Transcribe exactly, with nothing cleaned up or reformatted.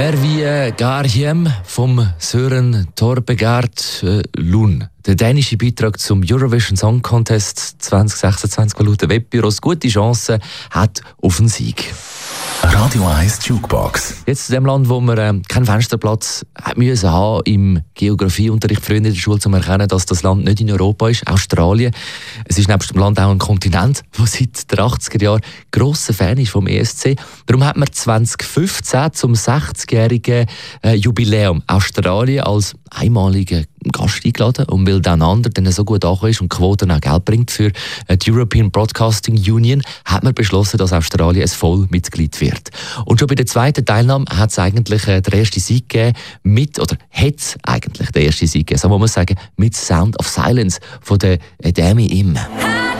Verwie Garhiem vom Sören Torbegaard äh, Lund. Der dänische Beitrag zum Eurovision Song Contest zwanzig sechsundzwanzig, der laut Webbüros gute Chancen hat auf den Sieg. Radio eins Jukebox. Jetzt zu dem Land, wo man äh, keinen Fensterplatz hat müssen haben im Geografieunterricht früher in der Schule, um zu erkennen, dass das Land nicht in Europa ist, Australien. Es ist nebst dem Land auch ein Kontinent, der seit den achtziger Jahren grosser Fan ist vom E S C. Darum hat man zwanzig fünfzehn zum sechzigjährigen äh, Jubiläum Australien als einmaligen Gast eingeladen. Und weil dann andere dann so gut angekommen ist und die Quoten auch Geld bringt für die European Broadcasting Union, hat man beschlossen, dass Australien ein Vollmitglied wird. Und schon bei der zweiten Teilnahme hat es eigentlich äh, den ersten Sieg gegeben mit, oder hat es eigentlich den ersten Sieg gegeben, so muss man sagen, mit Sound of Silence von der Demi Im.